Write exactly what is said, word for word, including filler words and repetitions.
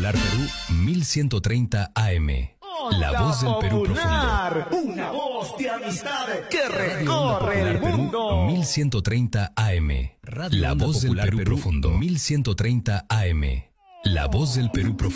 Popular Perú mil ciento treinta A M. La voz del Perú profundo. Una voz de amistad que Radio Onda recorre el Popular mundo. Perú mil ciento treinta A M. Radio La Onda voz del Popular Perú Perú profundo mil ciento treinta A M. La voz del Perú profundo.